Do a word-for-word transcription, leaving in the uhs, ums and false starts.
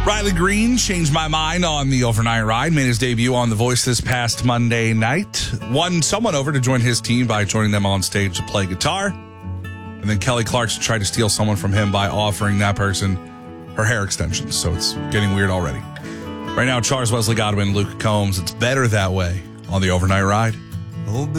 Riley Green changed my mind on the overnight ride, made his debut on The Voice this past Monday night, won someone over to join his team by joining them on stage to play guitar. And then Kelly Clarkson tried to steal someone from him by offering that person her hair extensions. So it's getting weird already. Right now, Charles Wesley Godwin, Luke Combs. It's better that way on the overnight ride. Oh,